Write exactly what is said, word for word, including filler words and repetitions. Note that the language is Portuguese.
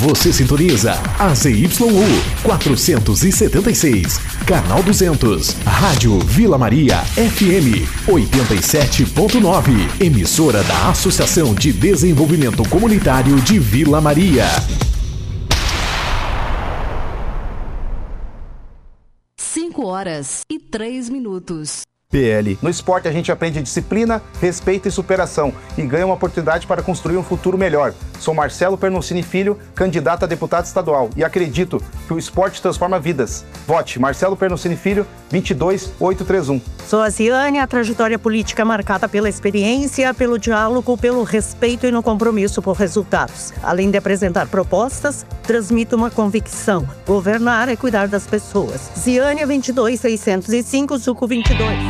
Você sintoniza A Z Y U quatrocentos e setenta e seis, canal duzentos, Rádio Vila Maria F M oitenta e sete ponto nove, emissora da Associação de Desenvolvimento Comunitário de Vila Maria. cinco horas e três minutos. P L. No esporte a gente aprende disciplina, respeito e superação e ganha uma oportunidade para construir um futuro melhor. Sou Marcelo Pernucini Filho, candidato a deputado estadual e acredito que o esporte transforma vidas. Vote Marcelo Pernucini Filho, vinte e dois mil oitocentos e trinta e um. Sou a Ziane, a trajetória política marcada pela experiência, pelo diálogo, pelo respeito e no compromisso por resultados. Além de apresentar propostas, transmito uma convicção. Governar é cuidar das pessoas. Ziane, vinte e dois mil seiscentos e cinco, Zuco vinte e dois.